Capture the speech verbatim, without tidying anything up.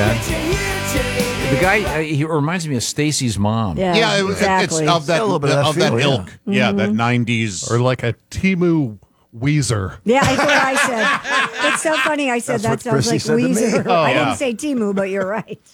The guy, uh, he reminds me of Stacy's mom. Yeah, Yeah, it was, exactly. it's of that, Got a little bit of that of that feel, ilk. yeah. Yeah, that nineties. Or like a Timu Weezer. Yeah, that's what I said. It's so funny. I said That's that what sounds Chrissy like said to me. Weezer. Oh, I yeah. didn't say Timu, but you're right.